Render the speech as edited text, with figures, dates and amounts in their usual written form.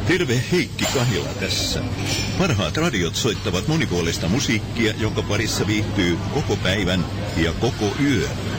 Terve, Heikki Kahila tässä. Parhaat radiot soittavat monipuolista musiikkia, jonka parissa viihtyy koko päivän ja koko yön.